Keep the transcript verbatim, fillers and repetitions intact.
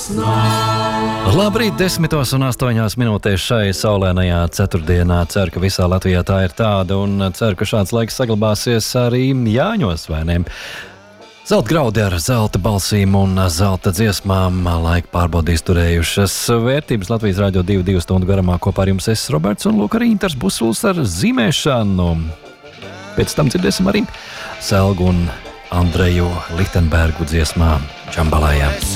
Labrīt, desmitos un astoņās minūtēs šai saulēnajā ceturtdienā. Ceru, ka visā Latvijā tā ir tāda, un ceru, ka šāds laiks saglabāsies arī Jāņos, vai ne? Zelta graudi ar zelta balsīm un zelta dziesmām laika pārbaudīs turējušas vērtības. Latvijas radio divu, divu stundu garumā kopā ar jums es, Roberts, un lūk arī Inters Busuls ar zīmēšanu. Pēc tam dzirdēsim arī Selgu un Andreju Lichtenbergu dziesmā Džambalājā.